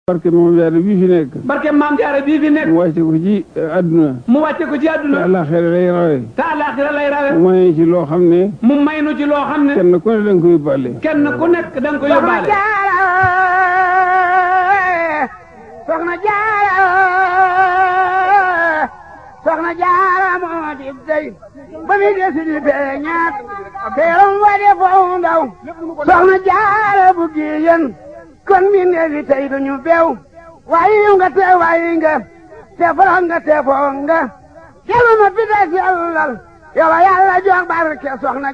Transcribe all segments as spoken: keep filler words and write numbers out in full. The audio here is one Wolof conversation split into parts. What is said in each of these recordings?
barke Maam Jaara bii fi nekk. barke Maam Jaara bii fi nekk. mu wàcce ko ci àdduna. mu wàcce ko ci àdduna. te àllaaxira lay rawe. te àllaaxira lay rawe. mu may ci loo xam ne. mu may nu ci loo xam ne. kenn ku ne da nga ko yóbbaale. kenn ku nekk da nga ko yóbbaale. Soxna Jaara Soxna Jaara moo di dey ba mi desi di feeñaat teeram wa de foo ndaw Soxna Jaara bu giyen kon mi neefi tey duñu beew waayi nga te waayi nga te forox nga te foo nga kelu ma fi des yàllal yow yàlla jox barke Soxna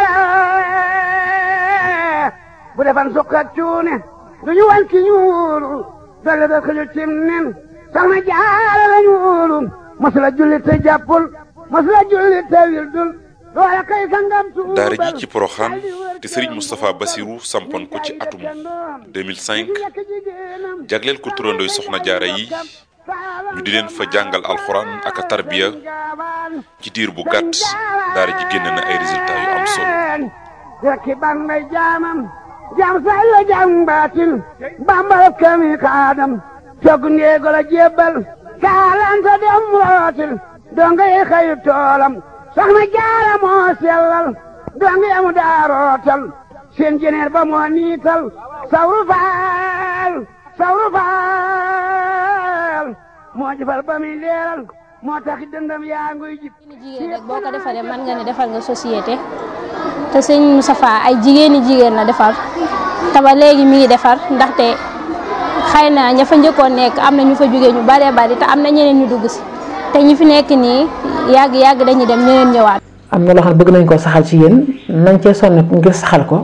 Jaara bu defan sukk ak cuune duñu wan ki ñuulu dolle da ko cim nen Soxna Jaara la ñuulu masula julli te jàppul masula julli te wildul loola kay sangam tuubal daara ji ci Porokhane te Serigne Moustapha Bassirou sampoon ko ci atum deux mille cinq jagleel ko turandooy Soxna Jaara yi ñu di leen fa jàngal alxuraan ak tarbiya ci diir bu gàtt daara ji génn na ay résultats yu am solo. rekki ban may jaamam jaam say la jaam baatin bambal kami kaadam cog ndeego la jébbal kaalanta dem rootil donga yi xëyu toolam Soxna Jaara moo sellal donga yamu daa rootal seen jeneer ba moo niital sawru faal sawru faal moo jëfal ba muy leeral moo tax dëndam yaa nguy jib jigéen rek boo ko defaree mën nga ne defal nga société te sëñ Moustapha ay jigéeni jigéen la defar te ba léegi mi ngi defar ndaxte xëy na ña fa njëkkoon nekk am na ñu fa jógee ñu baree bari te am na ñeneen ñu dugg si te ñi fi nekk nii yàgg yàgg dañuy dem ñeneen ñëwaat. am na loo xam ne bëgg nañ koo saxal ci yéen nañ cee sonn ngir saxal ko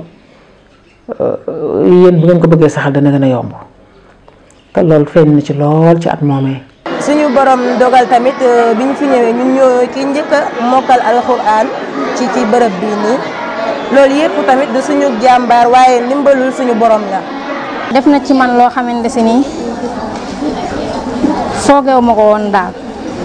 yéen bu ngeen ko bëggee saxal dana gën a yomb te loolu feeñ na ci lool ci at moomee. suñu borom dogal tamit bi ñu fi ñëwee ñun ñoo ki njëkk a mokkal alxuraan ci ci bërëb bii nii loolu yëpp tamit du suñu jàmbaar waaye ndimbalul suñu borom la. def na ci man loo xamante si nii foogeewu ma ko woon daal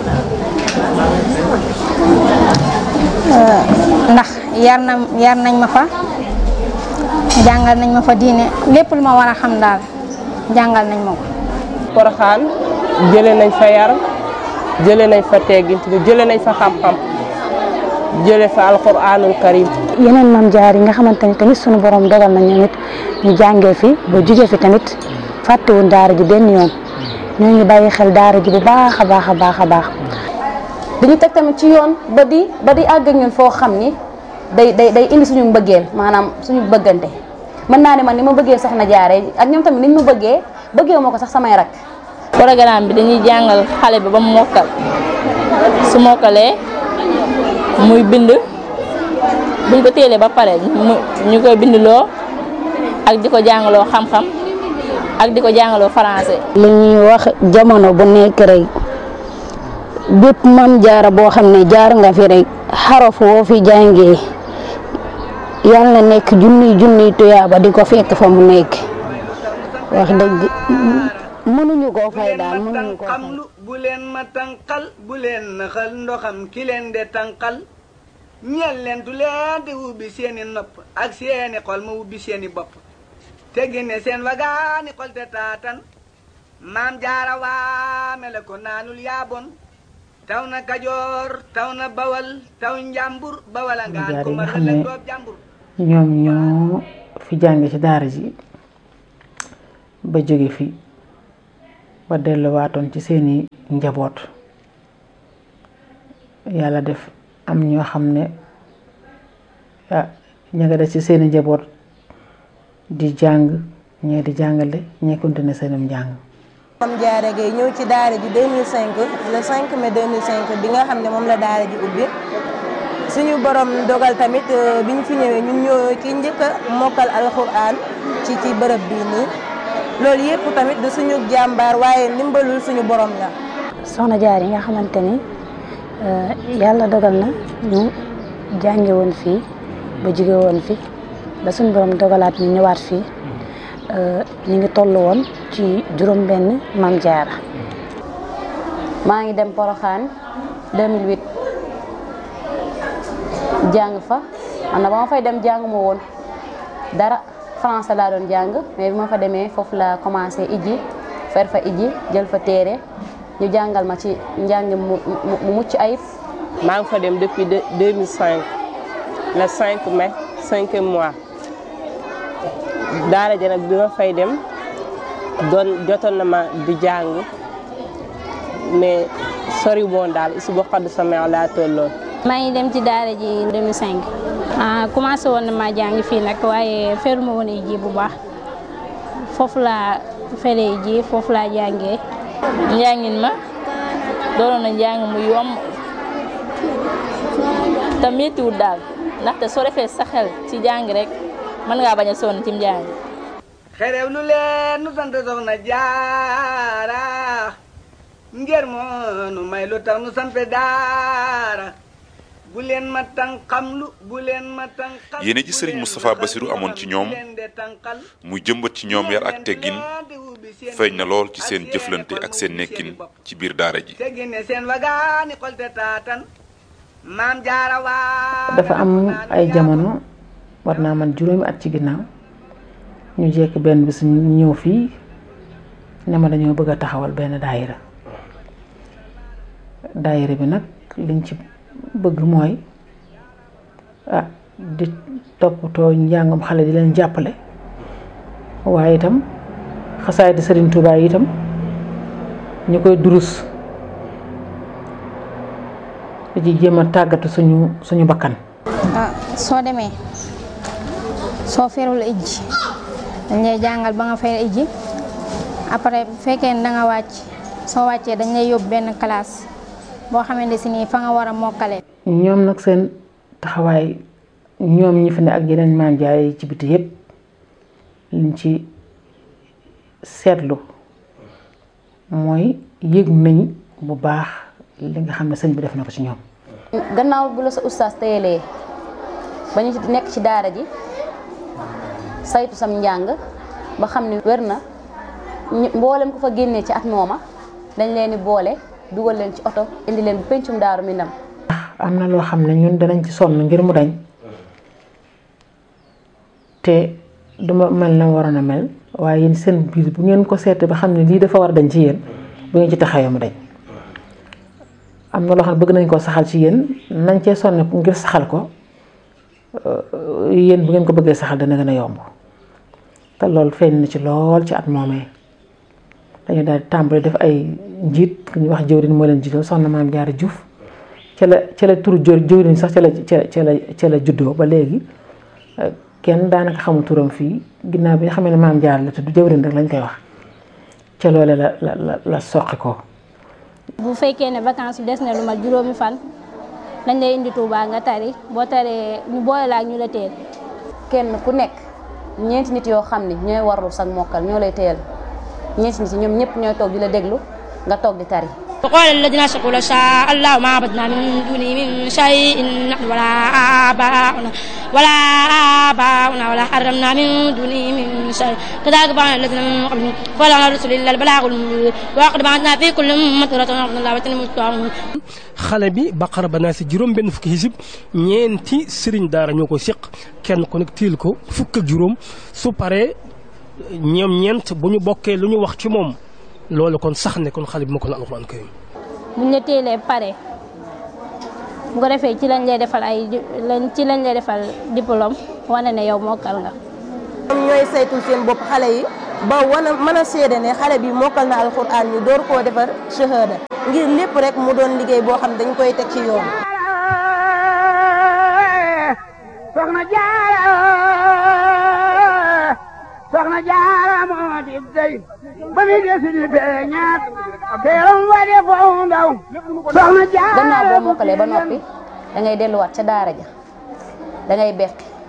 ndax yar na yar nañ ma fa jàngal nañ ma fa diine lépp lu ma war a xam daal jàngal nañ ma ko. Porokhane jëlee nañ fa yar jëlee nañ fa teggin jëlee nañ fa xam-xam jëlee fa alxuraanul karim. yeneen Maam Jaara yi nga xamante ni tamit sunu borom dogal na ñoom it ñu jàngee fi ba jugee fi tamit fàttewuñ daara ji benn yoon ñoo ngi bàyyi xel daara ji bu baax a baax a baax a baax. dañu teg tamit ci yoon ba di ba di àgg ak ñun foo xam ni day day day indi suñu mbëggeel maanaam suñu bëggante mën naa ne man ni ma bëggee Soxna Jaara ak ñoom tamit niñ ma bëggee bëggee moo ko sax samay rak. programme bi dañuy jàngal xale bi ba mu mokkal su mokkalee muy bind buñ ko téelee ba pare ñu koy bindloo ak di ko jàngaloo xam-xam ak di ko jàngaloo français. li ñuy wax jamono bu nekk rek bépp Maam Jaara boo xam ne jaar nga fi rek xaraf woo fi jàngee yàlla na nekk junniy junniy tuyaaba di ko fekk fa mu nekk wax dëgg mënuñu koo fay daal mënuñu koo fay. bu leen ma tànqal bu leen naxal ndoxam ki leen de tànqal ñeel leen tu leen di ubbi seeni nopp ak seeni xol ma ubbi seeni bopp te génne seen wagaani xol te taatan Maam Jaara waame la ko naanul yaabon taw na Kajoor taw na Bawal taw Njàmbur Bawal a ngaan ko ma la doob Njàmbur. ñoom ñoo fi jànge ci daara ji ba jóge fi ba delluwaatoon ci seeni njaboot yàlla def am ñoo xam ne ah ña nga def ci seeni njaboot di jàng ñee di jàngale ñee continuer seenum njàng. Maam Jaara Gaye ñëw ci daara ji deux mille cinq le cinq mai deux mille cinq bi nga xam ne moom la daara ji ubbi suñu borom dogal tamit bi ñu fi ñëwee ñun ñoo ki njëkk a mokkal alxuraan ci ci bërëb bii nii loolu yëpp tamit du suñu jàmbaar waaye ndimbalul suñu borom la. Soxna Jaara yi nga xamante ni yàlla dogal na ñu jànge woon fii ba jóge woon fi ba suñu borom dogalaat ñu ñëwaat fii ñu ngi toll woon ci juróom benn Maam Jaara. maa ngi dem Porokhane deux mille huit jàng fa man na ba ma fay dem jàng ma woon dara français laa doon jàng mais bi ma fa demee foofu la commencé ijji fa fer fa iji jël fa téere ñu jàngal ma ci njàng mu mu mucc ayib. maa ngi fa dem depuis deux mille cinq le cinq mai cinquième mois daara ja nag bi ma fay dem doon jotoon na ma di jàng mais sori woon daal isu ba xadd sa meew laa tolloon. maa ngi dem ci daara ji deux mille cinq ah commencé woon na maa jàng fii nag waaye feruma woon ji bu baax foofu laa feree ji foofu laa jàngee. njàngin ma doonoon na njàng mu yomb te méttiwul daal ndaxte soo defee sa xel ci jàng rek mën ngaa bañ a sonn ci njàng. xerew lu leen nu sant soxna jaara ngir moo nu may lu tax nu sant daara bu leen ma tànqamlu bu leen ma tànqal. yéene ji Serigne Moustapha Bassirou amoon ci ñoom muy jëmbat ci ñoom yar ak teggin feeñ na lool ci seen jëflante ak seen nekkin ci biir daara ji. dafa am ay jamono war naa man juróomi at ci ginnaaw ñu jekk benn bis ñu ñëw fii ne ma dañoo bëgg a taxawal benn daayira daayira bi nag liñ ci bëgg mooy ah di toppatoo njàngam xale di leen jàppale waaye itam xasaay di Serigne Touba yi itam ñu koy durus di ci jéem a tàggatu suñu suñu bakkan. ah soo demee soo ferul ijji dañ lay jàngal ba nga fer ijji après bu fekkee ne da nga wàcc soo wàccee dañ lay yóbbu benn classe boo xamante si nii fa nga war a mokkale. ñoom nag seen taxawaay ñoom ñi fi ne ak yeneen maam jaay ci biti yépp liñ ci seetlu mooy yëg nañ bu baax li nga xam ne sëñ bi def na ko ci ñoom. gannaaw bu la sa ustaas teyelee ba ñu nekk ci daara ji saytu sam njàng ba xam ne wér na mboolem ko fa génnee ci at mooma dañ leen di boole dugal leen ci oto indi leen bu pencum Daaru Minam. am na loo xam ne ñun danañ ci sonn ngir mu dañ te duma mel na waroon a mel waaye yéen seen biir bu ngeen ko seetee ba xam ne lii dafa war a dañ ci yéen bu ngeen ci taxawee mu dañ. am na loo xam ne bëgg nañ koo saxal ci yéen nañ cee sonn ngir saxal ko yéen bu ngeen ko bëggee saxal dana gën a yomb te loolu feeñ na ci lool ci at moomee dañu daal di tàmbali def ay njiit ku ñuy wax jëwriñ moo leen jiital soxna Maam Jaara Juuf ca la ca la turu jëwriñ sax ca la ca la ca la juddoo ba léegi kenn daanaka xamul turam fii ginnaaw bi nga xam ne Maam Jaara la tudd jëwriñ rek lañ koy wax ca loole la la la la soqi ko. bu fekkee ne vacances bi des na lu mat juróomi fan dañ lay indi Touba nga tari boo taree ñu boole la ak ñu la teel. kenn ku nekk ñeenti nit yoo xam ne ñooy warlu sax mokkal ñoo lay teel ñeenti nit ñoom ñëpp ñooy toog di la déglu nga toog di tari. وقال الذين أشركوا لو شاء الله ما عبدنا من دونه من شيء نحن ولا آباؤنا ولا آباؤنا ولا حرمنا من دونه من شيء كذلك فعل الذين من قبلهم فلعل رسول الله البلاغ المبين وقد بعثنا في كل أمة رسولا أن الله وتنموا xale bi Baqara ba naa si juróom benn fukki hizib ñeenti sëriñ daara ñoo ko seq kenn ku nekk tiil ko fukk ak juróom su paree ñoom ñeent bu ñu bokkee lu ñu wax ci moom loolu kon sax ne kon xale bi ma ko na alxuraan karim buñ la teelee pare bu ko defee ci lañ lay defal ay ci lañ lay defal diplôme wane ne yow mokkal nga. ñoom ñooy saytul seen bopp xale yi ba wana mën a seede ne xale bi mokkal na alxuraan ñu door koo defar shahada ngir lépp rek mu doon liggéey boo xam dañ koy teg ci yoon. soxna Jaara soxna Jaara moo di dey ba mi desi di beñaat teeram wa de foo ndaw soxna Jaara gannaaw boo mokkalee ba noppi da ngay delluwaat ca daara ja da ngay beqi